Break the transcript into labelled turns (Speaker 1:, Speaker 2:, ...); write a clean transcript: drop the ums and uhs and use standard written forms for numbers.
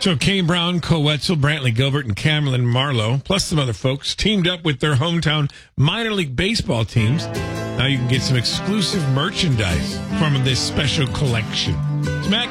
Speaker 1: So Kane Brown, Cole Wetzel, Brantley Gilbert, and Cameron Marlowe, plus some other folks, teamed up with their hometown minor league baseball teams. Now you can get some exclusive merchandise from this special collection. It's Matt